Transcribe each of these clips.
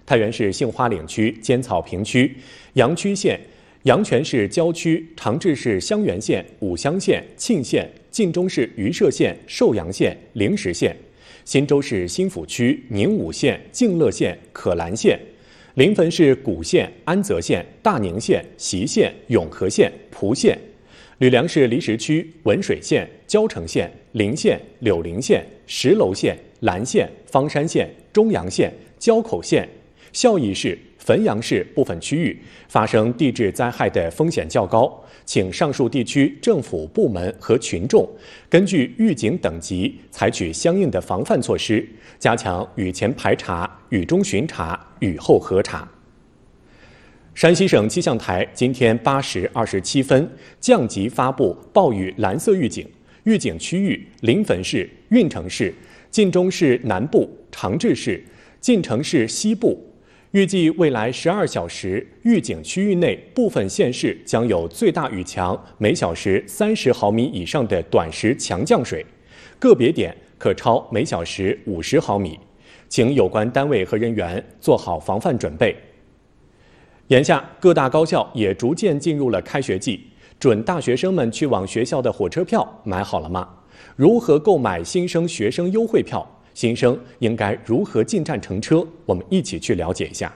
太原市杏花岭区、尖草坪区、阳曲县、阳泉市郊区、长治市香园县、武乡县、沁县、晋中市榆社县、寿阳县、灵石县、新州市新府区、宁武县、静乐县、可兰县、临汾市古县、安泽县、大宁县、隰县、永和县、蒲县、吕梁市离石区、文水县、交城县、临县、柳陵县、石楼县、兰县、方山县、中阳县、交口县、孝义市、汾阳市部分区域发生地质灾害的风险较高，请上述地区政府部门和群众根据预警等级采取相应的防范措施，加强雨前排查、雨中巡查、雨后核查。山西省气象台今天8时27分降级发布暴雨蓝色预警，预警区域临汾市、运城市、晋中市南部、长治市、晋城市西部。预计未来12小时，预警区域内部分县市将有最大雨强每小时30毫米以上的短时强降水，个别点可超每小时50毫米，请有关单位和人员做好防范准备。眼下，各大高校也逐渐进入了开学季，准大学生们去往学校的火车票买好了吗？如何购买新生学生优惠票？新生应该如何进站乘车？我们一起去了解一下。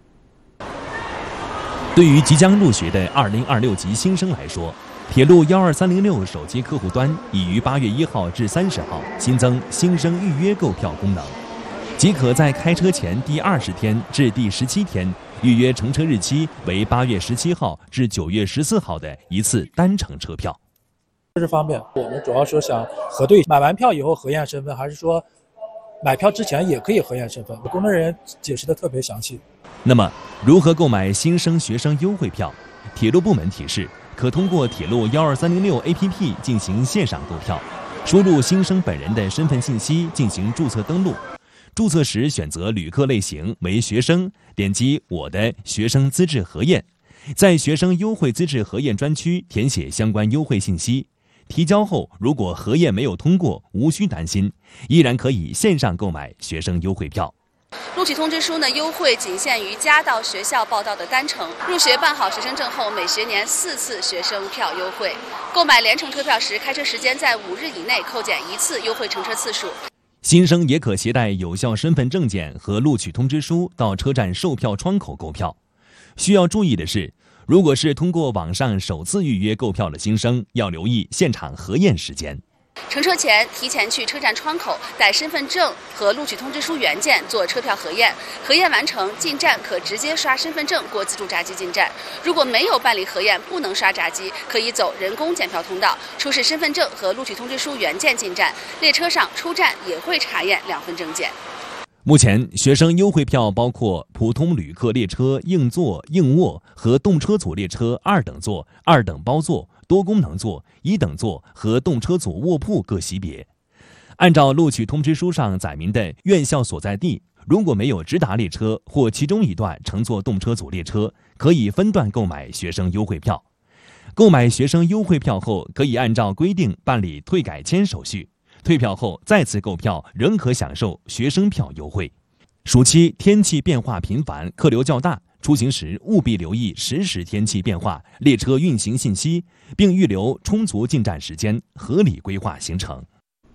对于即将入学的2026级新生来说，铁路12306手机客户端已于8月1号至30号新增新生预约购票功能，即可在开车前第20天至第17天预约乘车日期为8月17号至9月14号的一次单程车票。 这是方便，我们主要说想核对买完票以后核验身份，还是说买票之前也可以核验身份，工作人员解释的特别详细。 那么，如何购买新生学生优惠票？铁路部门提示，可通过铁路12306 APP 进行线上购票，输入新生本人的身份信息进行注册登录。注册时选择旅客类型为学生，点击我的学生资质核验，在学生优惠资质核验专区填写相关优惠信息。提交后，如果核验没有通过，无需担心，依然可以线上购买学生优惠票。 录取通知书呢，优惠仅限于家到学校报到的单程。入学办好学生证后，每学年4次学生票优惠。购买联程车票时，开车时间在5日以内扣减1次优惠乘车次数。 新生也可携带有效身份证件和录取通知书到车站售票窗口购票。需要注意的是，如果是通过网上首次预约购票的新生，要留意现场核验时间。 乘车前提前去车站窗口带身份证和录取通知书原件做车票核验，核验完成进站可直接刷身份证过自助闸机进站。如果没有办理核验不能刷闸机，可以走人工检票通道，出示身份证和录取通知书原件进站。列车上出站也会查验2份证件。 目前，学生优惠票包括普通旅客列车硬座、硬卧和动车组列车2等座、2等包座、多功能座、1等座和动车组卧铺各级别。按照录取通知书上载明的院校所在地，如果没有直达列车或其中一段乘坐动车组列车，可以分段购买学生优惠票。购买学生优惠票后，可以按照规定办理退改签手续。退票后再次购票，仍可享受学生票优惠。暑期天气变化频繁，客流较大，出行时务必留意实时天气变化、列车运行信息，并预留充足进站时间，合理规划行程。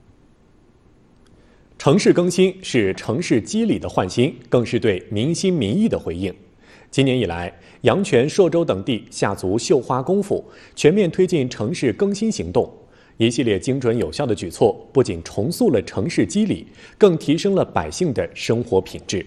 城市更新是城市肌理的焕新，更是对民心民意的回应。今年以来，阳泉、朔州等地下足绣花功夫，全面推进城市更新行动。一系列精准有效的举措，不仅重塑了城市肌理，更提升了百姓的生活品质。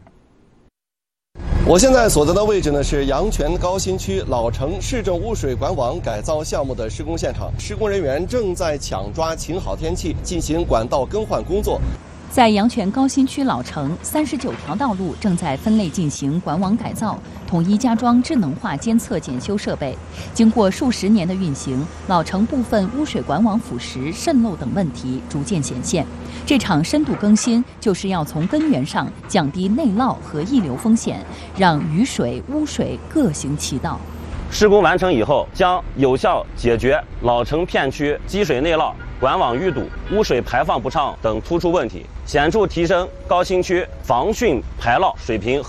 我现在所在的位置呢是阳泉高新区老城市政污水管网改造项目的施工现场，施工人员正在抢抓晴好天气进行管道更换工作。 在阳泉高新区老城39条道路正在分类进行管网改造，统一加装智能化监测检修设备。经过数十年的运行，老城部分污水管网腐蚀、渗漏等问题逐渐显现。这场深度更新就是要从根源上降低内涝和溢流风险，让雨水、污水各行其道。 施工完成以后，将有效解决老城片区积水内涝、管网淤堵、污水排放不畅等突出问题，显著提升高新区防汛排涝水平。